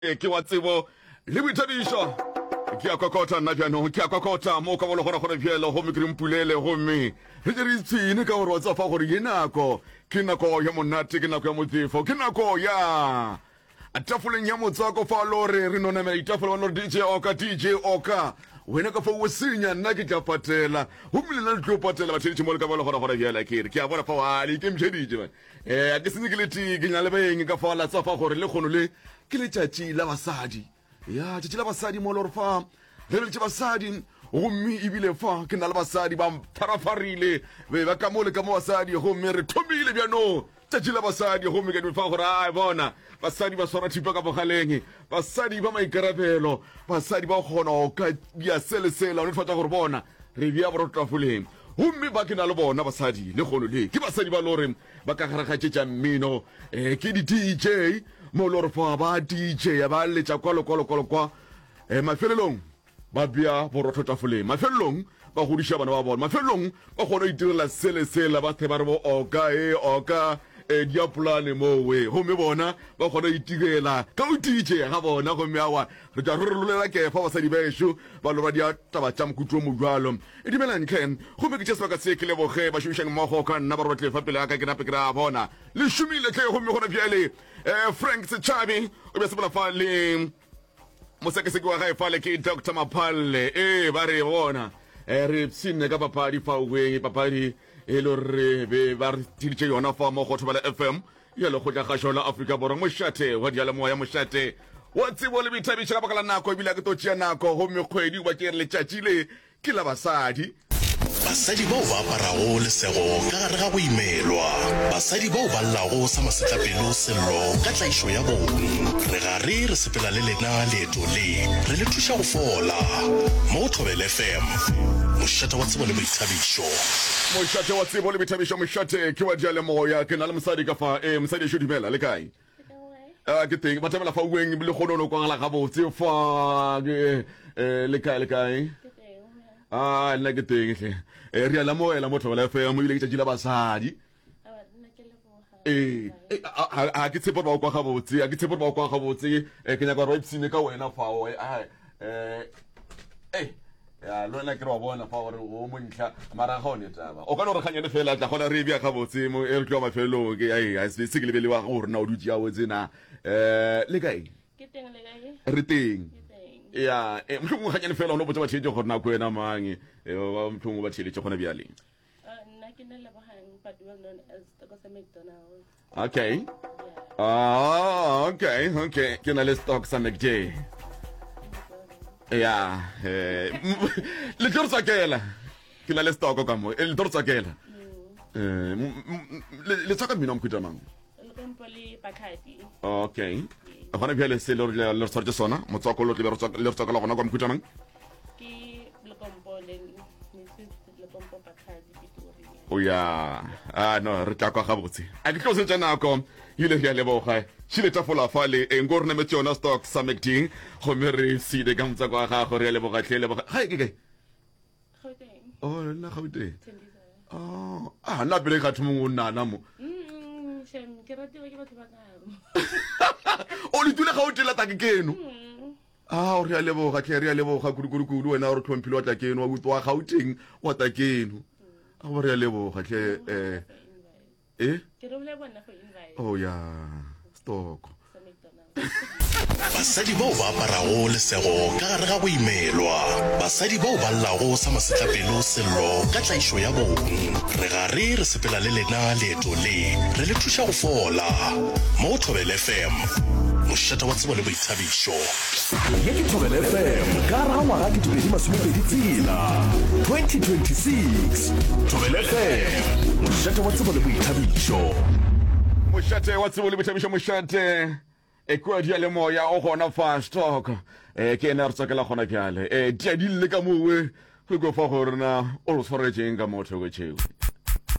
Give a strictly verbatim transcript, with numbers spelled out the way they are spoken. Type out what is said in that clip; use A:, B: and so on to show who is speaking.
A: e ke wa tsebo le boithabiso ke a kokota nna bjano ke a kokota mo ka bolo gona gona bjela go me krimpulele go me re je re tsine ka gore wa tsa fa gore ke nako ke nako ya monate ke nako ya motsefo ke nako ya atafoleng ya motsako fa lore re nona me itafolo wa D J Oka D J Oka wena ka fa o senya nna ke tla patela ho mlela le tlo patela bathedi mo le ka bolo gona gona bjela ke re ke a bona fa wa le ke mjedije eh a ke sene ke le ti ke nya le beng ka fa la tsa fa gore le khono le ke le tšatši la basadi ya tšatši la basadi mo lor fa re le tša basadi gomme ebile fa ke na le basadi ba pharafarile be ba ka mo le ka mo basadi gomme re thomile bjano tšatši la basadi gomme ke di fa gore a bona basadi ba swara thipa ka bogaleng basadi ba maikarabelo basadi ba kgona go ka dia selesela re fatsa gore bona re bia borotafoleng gomme ba ke na le bona basadi le kgono le ke basadi ba lore ba ka garagatšetša mmino eh ke di D J mo lore fa ba D J ya ba letša kwalo kwalo kwalo kwa eh mafelelong ba bia borotafoleng mafelelong ba godiša bana ba bona mafelelong ba kgona go itirela selesela ba the ba re bo oka e oka e diapolane mo we gomme bona ba kgona go itirela ka o D J ga bona gomme awa re tla re lolela ke fa basadi besho ba lo ba dia taba tša mokutlo mo jwalo e dimelang ken gomme ke tseba ka se ke le boge ba shumishang mmogo ka nna ba rotle fa pele ka ke nape ke ra bona le shumile ke gomme gona bjale eh Frank Sechabi o be se bola fa le mosekeseke wa gae fa le ke Doctor Mapalle eh ba re bona eh re tsine ka papadi fa o we papadi e lo re be ba re tšhe yona fa mo go thobela F M ya le go tla ga shola Africa borwa mo shate wa dia le moya mo shate wa tsebo le bithabisha ka bakala nako ebile ke totšea nako go mekgwedi wa ke re le tšatšile ke la basadi
B: basadi bao ba aparago lesego ka gare ga go imelwa basadi bao ba llago sa masetlapelo sello ka tlaišo ya bone re gare re sepela le lena leeto le re le thuša go fola mo Thobela F M mošate wa tsebo le boithabišo
A: mošate wa tsebo le boithabišo mošate ke wa dia le moya ke na le mosadi ka fa eh mosadi sho dumela le kae a ke teng ba tsamela fa ueng le khonono kwa la ga botse fa eh le kae le kae ah nna ke teng hle e re la moela mo Thobela F M ile ke tšila basadi eh a ke tshepo ba kwa ga botse a ke tshepo ba kwa ga botse e ke nya ka roipsine ka wena fa o eh eh ya lona ke re wa bona fa gore o montla mara ga one taba o ka no re ganya le fela tla gona re bia ga botse mo e re tlo mafelong ke ai a se se ke lebele wa gore na o dutsi ya o tsena eh le kae
C: ke teng le kae
A: re teng ya e mhlungu ganya le fela o no botse ba tšhetse gore na go ena mang e ba mhlungu ba tšheletse gona bjale
C: nna ke nna le bohang but well known as Stock McDonald
A: okay ah okay okay ke na le Stock McD ya eh le tlo tsakela ke na le Stock ka mo le tlo tsakela eh le tsaka mina mkhutana mang
C: le kompoli Bakati
A: okay gona bjale se le le sorte sona motswako lo le le tsaka la gona kwa mkhutana
C: ke le kompole le kompo Bakati Pitori
A: o ya ah no re tla kwa ga botse a ke tlo se tsena ko ile ya le boga shile tafola fale e ngorne me tsona Stock Samecting go me re sile ka mtsako ga ga gore le boga tlele boga ga ke ke
C: Gauteng
A: oh na gaute oh ah na bele ga thumo nna na mo
C: mm shem ke ratile ke batho ba ka
A: o le tule gaute la take keno ah o re le boga ke re le boga kudu kudu wena o re tlhomphile wa tla keno wa butwa Gauteng wa ta keno a go re le boga ke eh eh
C: ke re le bona go invite
A: oh ya Stock
B: basadi bao ba aparago lesego ka gare ga go imelwa basadi bao ba llago sa masetlapelo sello ka tlaišo ya bone re gare re sepela le lena leeto le re le thuša go fola mo Thobela F M mošate wa tsebo le boithabišo
D: ye ke Thobela F M ka gare ga ngwaga ke tobedi masomepedi tsela twenty twenty-six Thobela F M mošate wa tsebo le boithabišo
A: mošate wa tsebo le boithabišo mošate e kwa dia le moya o gona fa Stock e ke ena re tsakela gona bjale e dia di le ka mowe go go fa gore na o lo tshwaretseng ka motho go tšeo